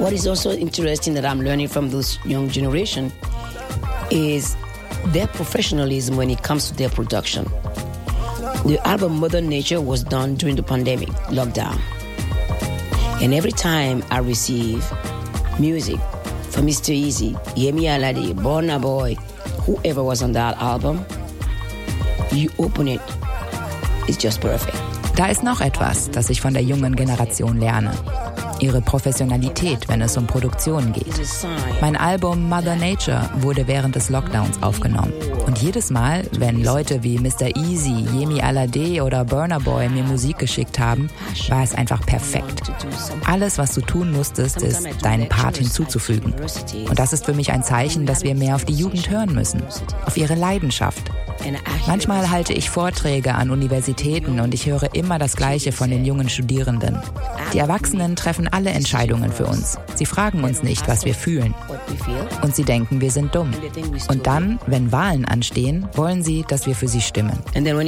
what is also interesting that I'm learning from this young generation is their professionalism when it comes to their production. The album Mother Nature was done during the pandemic, lockdown. And every time I receive music from Mr. Easy, Yemi Alade, Burna Boy, whoever was on that album, you open it, it's just perfect. Da ist noch etwas, das ich von der jungen Generation lerne. Ihre Professionalität, wenn es um Produktion geht. Mein Album Mother Nature wurde während des Lockdowns aufgenommen. Und jedes Mal, wenn Leute wie Mr. Easy, Yemi Alade oder Burna Boy mir Musik geschickt haben, war es einfach perfekt. Alles, was du tun musstest, ist, deinen Part hinzuzufügen. Und das ist für mich ein Zeichen, dass wir mehr auf die Jugend hören müssen, auf ihre Leidenschaft. Manchmal halte ich Vorträge an Universitäten und ich höre immer das Gleiche von den jungen Studierenden. Die Erwachsenen treffen alle Entscheidungen für uns. Sie fragen uns nicht, was wir fühlen. Und sie denken, wir sind dumm. Und dann, wenn Wahlen anstehen, wollen sie, dass wir für sie stimmen.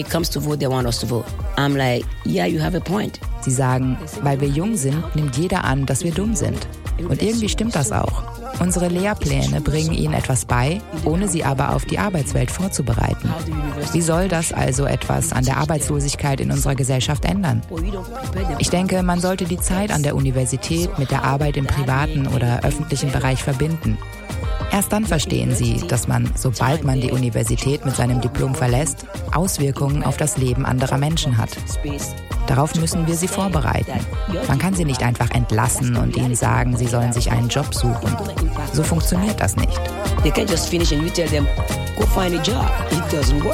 Sie sagen, weil wir jung sind, nimmt jeder an, dass wir dumm sind. Und irgendwie stimmt das auch. Unsere Lehrpläne bringen ihnen etwas bei, ohne sie aber auf die Arbeitswelt vorzubereiten. Wie soll das also etwas an der Arbeitslosigkeit in unserer Gesellschaft ändern? Ich denke, man sollte die Zeit an der Universität mit der Arbeit im privaten oder öffentlichen Bereich verbinden. Erst dann verstehen sie, dass man, sobald man die Universität mit seinem Diplom verlässt, Auswirkungen auf das Leben anderer Menschen hat. Darauf müssen wir sie vorbereiten. Man kann sie nicht einfach entlassen und ihnen sagen, sie sollen sich einen Job suchen. So funktioniert das nicht.